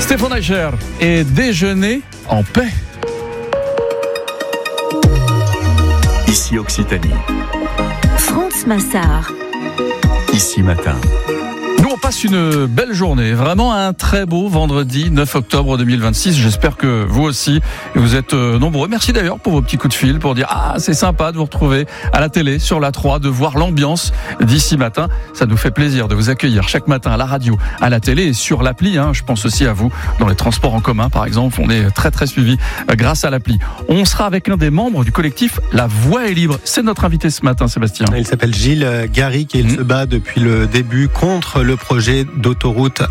Stéphane Eicher et déjeuner en paix. Ici Occitanie. France Massard. Ici Matin. Nous, on passe une belle journée, vraiment un très beau vendredi 9 octobre 2026. J'espère que vous aussi, vous êtes nombreux. Merci d'ailleurs pour vos petits coups de fil, pour dire « Ah, c'est sympa de vous retrouver à la télé, sur la 3, de voir l'ambiance d'Ici Matin ». Ça nous fait plaisir de vous accueillir chaque matin à la radio, à la télé et sur l'appli. Je pense aussi à vous dans les transports en commun, par exemple. On est très très suivis grâce à l'appli. On sera avec un des membres du collectif La Voix est libre. C'est notre invité ce matin, Sébastien. Il s'appelle Gilles Garrick et il se bat depuis le début contre le projet d'autoroute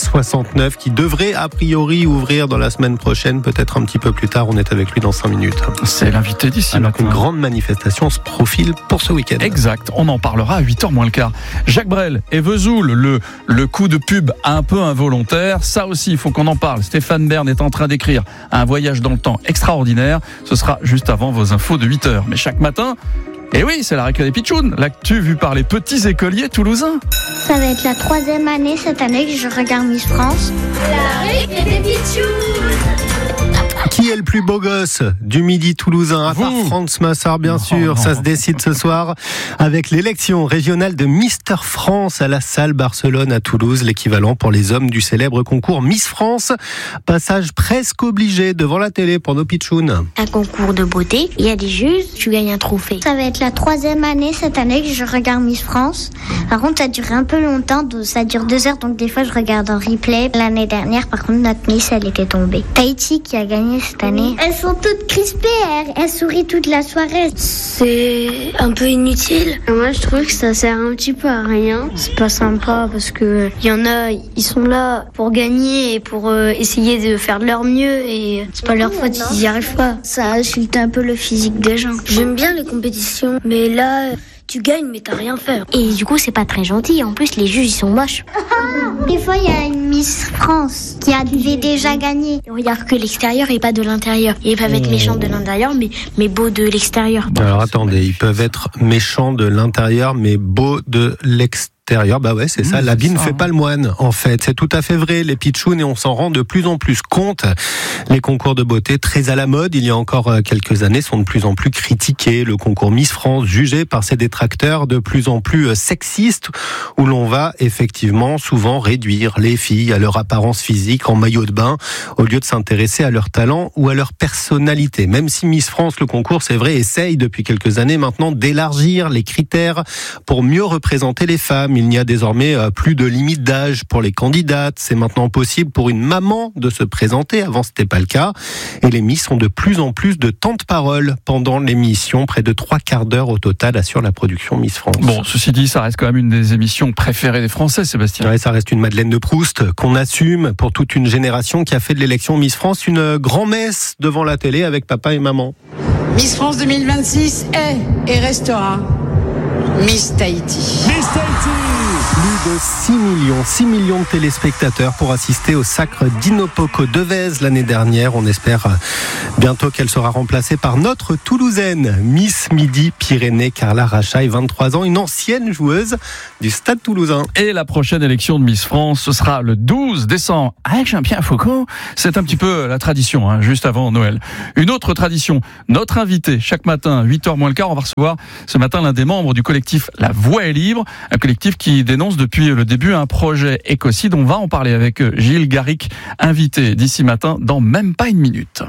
A69 qui devrait a priori ouvrir dans la semaine prochaine, peut-être un petit peu plus tard. On est avec lui dans 5 minutes. C'est l'invité d'Ici Alors Matin. qu'une grande manifestation se profile pour ce week-end. Exact, on en parlera à 8h moins le quart. Jacques Brel et Vesoul, le coup de pub un peu involontaire, ça aussi il faut qu'on en parle. Stéphane Bern est en train d'écrire un voyage dans le temps extraordinaire. Ce sera juste avant vos infos de 8h. Mais chaque matin, et oui, c'est la récré des pitchouns, l'actu vue par les petits écoliers toulousains. Ça va être la 3e année cette année que je regarde Miss France. La récré des pitchouns. Qui est le plus beau gosse du Midi toulousain? À part France Massard, bien sûr. Ça se décide ce soir avec l'élection régionale de Mister France à la Salle Barcelone à Toulouse, l'équivalent pour les hommes du célèbre concours Miss France. Passage presque obligé devant la télé pour nos pitchouns. Un concours de beauté, il y a des juges, tu gagnes un trophée. Ça va être la 3e année cette année que je regarde Miss France. Par contre, ça dure un peu longtemps, ça dure 2 heures, donc des fois je regarde en replay. L'année dernière, par contre, notre Miss, elle était tombée. Tahiti qui a gagné cette année. Elles sont toutes crispées, elles sourient toute la soirée. C'est un peu inutile. Moi, je trouve que ça sert un petit peu à rien. C'est pas sympa parce que il y en a, ils sont là pour gagner et pour essayer de faire de leur mieux et c'est pas leur faute s'ils y arrivent pas. Ça insulte un peu le physique des gens. J'aime bien les compétitions, mais là, tu gagnes mais t'as rien fait. Et du coup, c'est pas très gentil. En plus, les juges, ils sont moches. Des fois, il y a une Miss France qui avait déjà gagné. On regarde que l'extérieur et pas de l'intérieur. Ils peuvent être méchants de l'intérieur, mais beaux de l'extérieur. Alors attendez, ils peuvent être méchants de l'intérieur, mais beaux de l'extérieur. Bah ouais, c'est ça. L'habit ne fait pas le moine, en fait. C'est tout à fait vrai, les pitchouns, et on s'en rend de plus en plus compte. Les concours de beauté, très à la mode, il y a encore quelques années, sont de plus en plus critiqués. Le concours Miss France, jugé par ses détracteurs de plus en plus sexiste, où l'on va effectivement souvent réduire les filles à leur apparence physique en maillot de bain, au lieu de s'intéresser à leur talent ou à leur personnalité. Même si Miss France, le concours, c'est vrai, essaye depuis quelques années maintenant d'élargir les critères pour mieux représenter les femmes. Il n'y a désormais plus de limite d'âge pour les candidates. C'est maintenant possible pour une maman de se présenter. Avant, c'était pas le cas. Et les Miss ont de plus en plus de temps de parole pendant l'émission. Près de 3/4 d'heure au total assure la production Miss France. Bon, ceci dit, ça reste quand même une des émissions préférées des Français, Sébastien. Ouais, ça reste une Madeleine de Proust qu'on assume pour toute une génération qui a fait de l'élection Miss France une grand-messe devant la télé avec papa et maman. Miss France 2026 est et restera Miss Tahiti. Miss Tahiti. Plus de 6 millions de téléspectateurs pour assister au sacre d'Inopoko Devez l'année dernière. On espère bientôt qu'elle sera remplacée par notre Toulousaine, Miss Midi-Pyrénées, Carla Rachaille, 23 ans, une ancienne joueuse du Stade Toulousain. Et la prochaine élection de Miss France, ce sera le 12 décembre avec Jean-Pierre Foucault. C'est un petit peu la tradition, juste avant Noël. Une autre tradition, notre invité, chaque matin, 8h moins le quart, on va recevoir ce matin l'un des membres du collectif La Voix est libre, un collectif qui dénonce depuis le début un projet écocide. On va en parler avec Gilles Garrick, invité d'Ici Matin dans même pas une minute.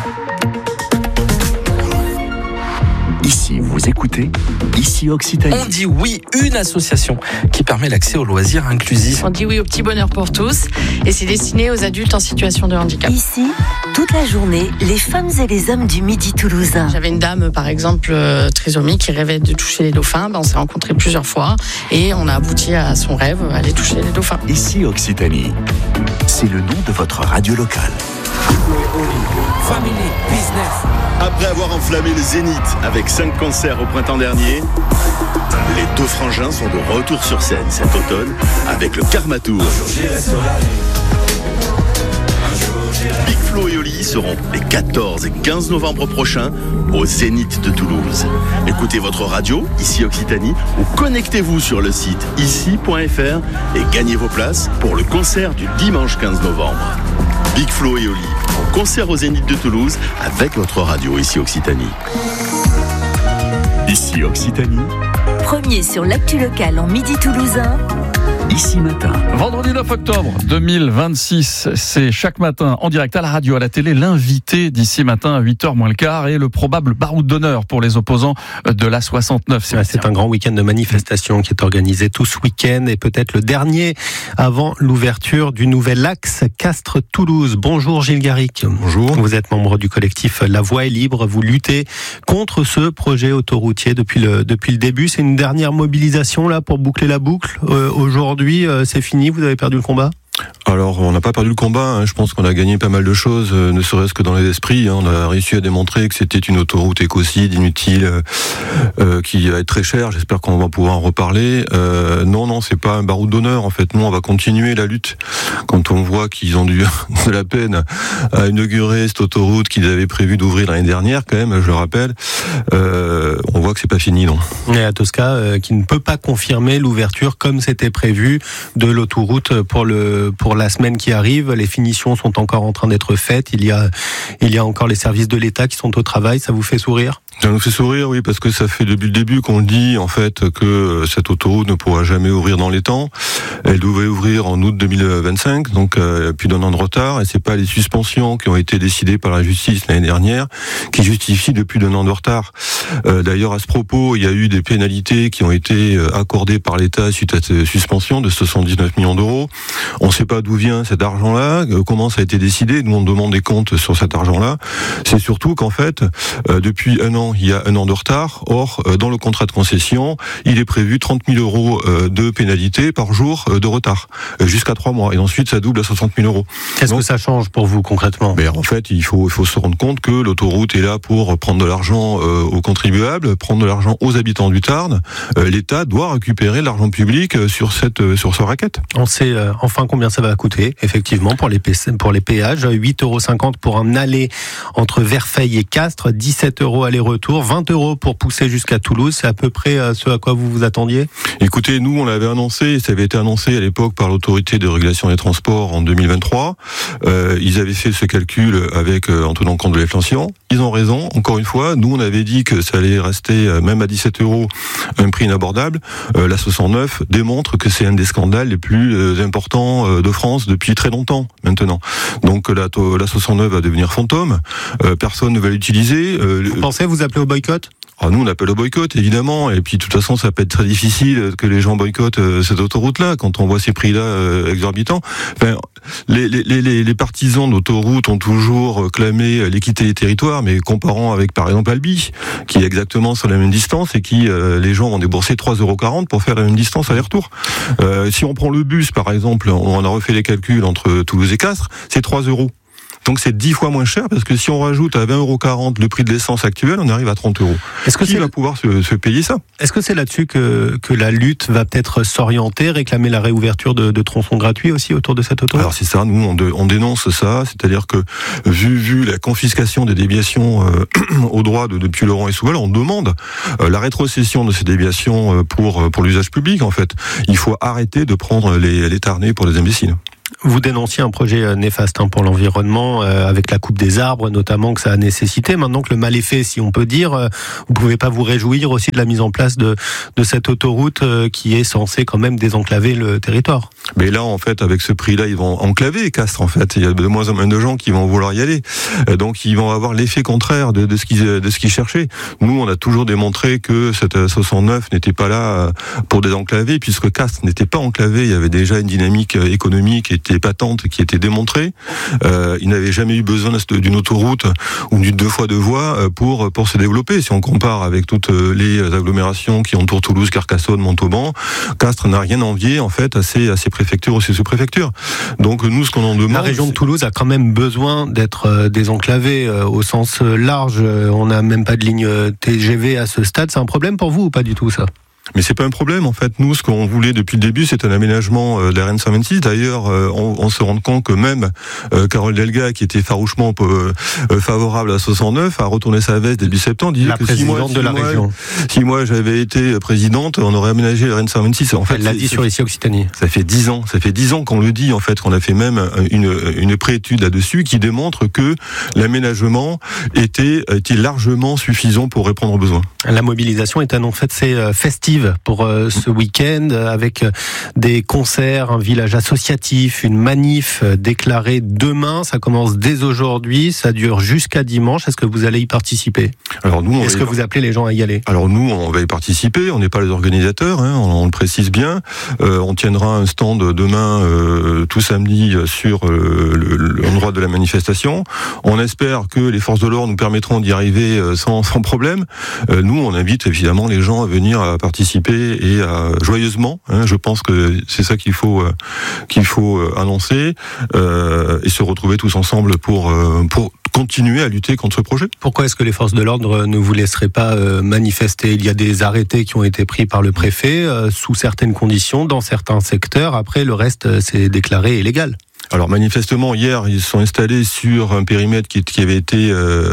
Ici, vous écoutez Ici Occitanie. On dit oui, une association qui permet l'accès aux loisirs inclusifs. On dit oui au petit bonheur pour tous et c'est destiné aux adultes en situation de handicap. Ici, toute la journée, les femmes et les hommes du Midi toulousain. J'avais une dame, par exemple, trisomique, qui rêvait de toucher les dauphins. On s'est rencontrés plusieurs fois et on a abouti à son rêve, aller toucher les dauphins. Ici Occitanie, c'est le nom de votre radio locale. Family Business. Après avoir enflammé le Zénith avec 5 concerts au printemps dernier, les deux frangins sont de retour sur scène cet automne avec le Karma Tour. Big Flo et Oli seront les 14 et 15 novembre prochains au Zénith de Toulouse. Écoutez votre radio, Ici Occitanie, ou connectez-vous sur le site ici.fr et gagnez vos places pour le concert du dimanche 15 novembre. Big Flo et Oli, en concert au Zénith de Toulouse avec votre radio ici Occitanie. Ici Occitanie. Premier sur l'actu locale en Midi toulousain. Ici Matin. Vendredi 9 octobre 2026, c'est chaque matin en direct à la radio, à la télé, l'invité d'Ici Matin à 8h moins le quart et le probable baroud d'honneur pour les opposants de la 69. C'est un grand week-end de manifestation qui est organisé tout ce week-end et peut-être le dernier avant l'ouverture du nouvel axe Castres-Toulouse. Bonjour Gilles Garric. Bonjour. Vous êtes membre du collectif La Voie est libre. Vous luttez contre ce projet autoroutier depuis le début. C'est une dernière mobilisation là pour boucler la boucle. Aujourd'hui, c'est fini, vous avez perdu le combat ? Alors, on n'a pas perdu le combat. Je pense qu'on a gagné pas mal de choses, ne serait-ce que dans les esprits. On a réussi à démontrer que c'était une autoroute écocide, inutile, qui va être très chère. J'espère qu'on va pouvoir en reparler. Non, c'est pas un baroud d'honneur. En fait, nous, on va continuer la lutte. Quand on voit qu'ils ont dû de la peine à inaugurer cette autoroute qu'ils avaient prévu d'ouvrir l'année dernière, quand même, je le rappelle, on voit que c'est pas fini, non. Et à Tosca, qui ne peut pas confirmer l'ouverture comme c'était prévu de l'autoroute pour la semaine qui arrive. Les finitions sont encore en train d'être faites. Il y a encore les services de l'État qui sont au travail. Ça vous fait sourire ? Ça nous fait sourire, oui, parce que ça fait depuis le début qu'on le dit, en fait, que cette autoroute ne pourra jamais ouvrir dans les temps. Elle devait ouvrir en août 2025, donc plus d'un an de retard, et c'est pas les suspensions qui ont été décidées par la justice l'année dernière qui justifient de plus d'un an de retard. D'ailleurs, à ce propos, il y a eu des pénalités qui ont été accordées par l'État suite à cette suspension de 79 millions d'euros. On ne sait pas d'où vient cet argent-là, comment ça a été décidé. Nous, on demande des comptes sur cet argent-là. C'est surtout qu'en fait, depuis un an, il y a un an de retard. Or, dans le contrat de concession, il est prévu 30 000 euros de pénalité par jour de retard, jusqu'à 3 mois. Et ensuite, ça double à 60 000 euros. Qu'est-ce que ça change pour vous concrètement ? En fait, il faut se rendre compte que l'autoroute est là pour prendre de l'argent aux contribuables, prendre de l'argent aux habitants du Tarn. L'État doit récupérer l'argent public sur ce racket. On sait enfin combien ça va coûter, effectivement, pour les péages. 8,50 € pour un aller entre Verfeil et Castres, 17 € aller-retour, 20 € pour pousser jusqu'à Toulouse. C'est à peu près ce à quoi vous vous attendiez ? Écoutez, nous, on l'avait annoncé, ça avait été annoncé à l'époque par l'autorité de régulation des transports en 2023. Ils avaient fait ce calcul en tenant compte de l'inflation. Ils ont raison. Encore une fois, nous, on avait dit que ça allait rester, même à 17 €, un prix inabordable. La 69 démontre que c'est un des scandales les plus importants de France depuis très longtemps, maintenant. Donc, la 69 va devenir fantôme. Personne ne va l'utiliser. Vous pensez vous appeler au boycott ? Nous, on appelle au boycott, évidemment. Et puis, de toute façon, ça peut être très difficile que les gens boycottent cette autoroute-là, quand on voit ces prix-là exorbitants. Enfin, les partisans d'autoroute ont toujours clamé l'équité des territoires, mais comparant avec, par exemple, Albi, qui est exactement sur la même distance et qui, les gens vont débourser 3,40 € pour faire la même distance aller-retour. Si on prend le bus, par exemple, on a refait les calculs entre Toulouse et Castres, c'est 3 €. Donc c'est 10 fois moins cher, parce que si on rajoute à 20,40 € le prix de l'essence actuel, on arrive à 30 €. Qui va pouvoir se payer ça ? Est-ce que c'est là-dessus que la lutte va peut-être s'orienter, réclamer la réouverture de tronçons gratuits aussi autour de cette autoroute ? Alors c'est ça, nous on dénonce ça, c'est-à-dire que vu la confiscation des déviations au droit de Puy-Laurent et Souvel, on demande la rétrocession de ces déviations pour l'usage public en fait. Il faut arrêter de prendre les Tarnais pour des imbéciles. Vous dénonciez un projet néfaste pour l'environnement, avec la coupe des arbres notamment que ça a nécessité. Maintenant que le mal est fait, si on peut dire, vous pouvez pas vous réjouir aussi de la mise en place de cette autoroute qui est censée quand même désenclaver le territoire. Mais là, en fait, avec ce prix-là, ils vont enclaver Castres, en fait. Il y a de moins en moins de gens qui vont vouloir y aller. Donc, ils vont avoir l'effet contraire de ce qu'ils cherchaient. Nous, on a toujours démontré que cette 69 n'était pas là pour désenclaver, puisque Castres n'était pas enclavé. Il y avait déjà une dynamique économique qui était patente, qui était démontrée. Ils n'avaient jamais eu besoin d'une autoroute ou d'une 2 fois 2 voies pour se développer. Si on compare avec toutes les agglomérations qui entourent Toulouse, Carcassonne, Montauban, Castres n'a rien à envier, en fait, à ces préfectures ou ces sous-préfectures. Donc, nous, ce qu'on en demande... La région de Toulouse a quand même besoin d'être désenclavée au sens large. On n'a même pas de ligne TGV à ce stade. C'est un problème pour vous ou pas du tout, ça ? Mais c'est pas un problème en fait. Nous, ce qu'on voulait depuis le début, c'est un aménagement de la RN126. D'ailleurs, on se rend compte que même Carole Delga, qui était farouchement favorable à 69, a retourné sa veste début septembre, disait la que présidente de la région. Si moi j'avais été présidente, on aurait aménagé la RN126. En fait, elle l'a dit sur ici Occitanie. Ça fait 10 ans. Ça fait 10 ans qu'on le dit en fait, qu'on a fait même une préétude là-dessus qui démontre que l'aménagement était largement suffisant pour répondre aux besoins. La mobilisation est en fait c'est festive pour ce week-end avec des concerts, un village associatif, une manif déclarée demain. Ça commence dès aujourd'hui, ça dure jusqu'à dimanche. Est-ce que vous allez y participer ? Alors nous, est-ce que vous appelez les gens à y aller ? Alors nous, on va y participer. On n'est pas les organisateurs, hein, on le précise bien. On tiendra un stand demain, tout samedi, sur l'endroit de la manifestation. On espère que les forces de l'ordre nous permettront d'y arriver sans problème. Nous, on invite évidemment les gens à venir à participer et joyeusement. Hein, je pense que c'est ça qu'il faut annoncer et se retrouver tous ensemble pour continuer à lutter contre ce projet. Pourquoi est-ce que les forces de l'ordre ne vous laisseraient pas manifester ? Il y a des arrêtés qui ont été pris par le préfet sous certaines conditions, dans certains secteurs. Après, le reste, c'est déclaré illégal. Alors manifestement, hier, ils se sont installés sur un périmètre qui avait été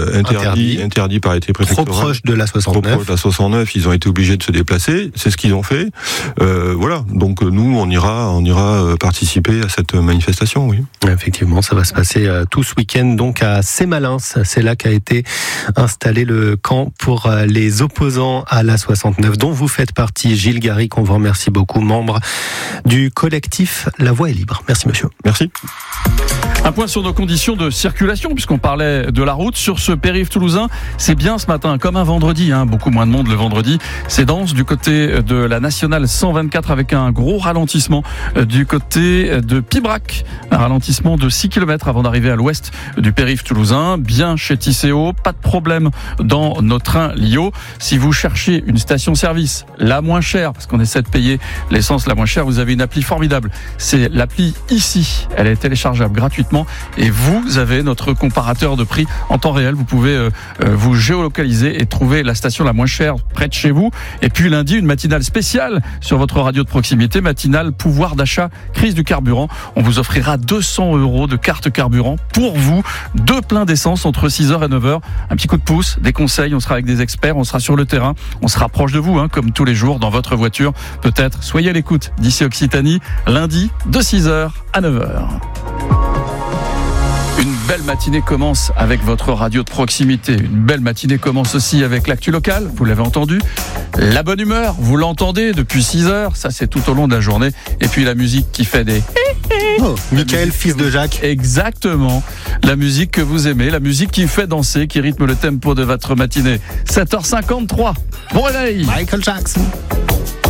interdit par l'arrêté préfectoral. Trop proche de la 69. Trop proche de la 69, ils ont été obligés de se déplacer. C'est ce qu'ils ont fait. Voilà. Donc nous, on ira participer à cette manifestation, oui. Effectivement, ça va se passer tout ce week-end, donc à Sémalins. C'est là qu'a été installé le camp pour les opposants à la 69, dont vous faites partie, Gilles Garric. On vous remercie beaucoup, membre du collectif La Voix est libre. Merci, monsieur. Merci. Un point sur nos conditions de circulation, puisqu'on parlait de la route sur ce périph' toulousain. C'est bien ce matin, comme un vendredi, beaucoup moins de monde le vendredi. C'est dense du côté de la nationale 124 avec un gros ralentissement du côté de Pibrac. Un ralentissement de 6 km avant d'arriver à l'ouest du périph' toulousain. Bien chez Tisséo, pas de problème dans nos trains Lio. Si vous cherchez une station-service la moins chère, parce qu'on essaie de payer l'essence la moins chère, vous avez une appli formidable. C'est l'appli ici. Elle est téléchargeable gratuitement et vous avez notre comparateur de prix en temps réel. Vous pouvez vous géolocaliser et trouver la station la moins chère près de chez vous. Et puis lundi, une matinale spéciale sur votre radio de proximité, matinale pouvoir d'achat, crise du carburant. On vous offrira 200 € de carte carburant pour vous, 2 pleins d'essence entre 6h et 9h. Un petit coup de pouce, des conseils, on sera avec des experts, on sera sur le terrain, on sera proche de vous, comme tous les jours dans votre voiture. Peut-être, soyez à l'écoute d'ici Occitanie, lundi de 6h à 9h. Une belle matinée commence avec votre radio de proximité. Une belle matinée commence aussi avec l'actu locale, vous l'avez entendu. La bonne humeur, vous l'entendez depuis 6 heures, ça c'est tout au long de la journée. Et puis la musique qui fait des... Oh, Michael, fils de Jacques. Exactement, la musique que vous aimez, la musique qui fait danser, qui rythme le tempo de votre matinée. 7h53, bon réveil. Michael Jackson.